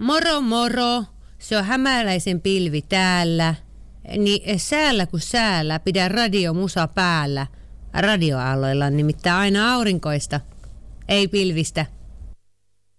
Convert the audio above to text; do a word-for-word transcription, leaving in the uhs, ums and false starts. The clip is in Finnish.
moro moro, se on hämäläisen pilvi täällä. Niin säällä kuin säällä, pidä radiomusa päällä. Radioaalloilla on nimittäin aina aurinkoista, ei pilvistä.